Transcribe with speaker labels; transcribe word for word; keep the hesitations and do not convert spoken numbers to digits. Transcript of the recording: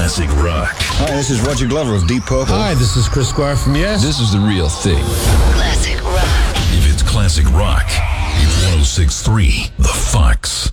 Speaker 1: classic rock.
Speaker 2: Hi, this is Roger Glover of Deep Purple.
Speaker 3: Hi, this is Chris Squire from Yes.
Speaker 4: This is The Real Thing.
Speaker 1: Classic rock. If it's classic rock, it's one oh six point three The Fox.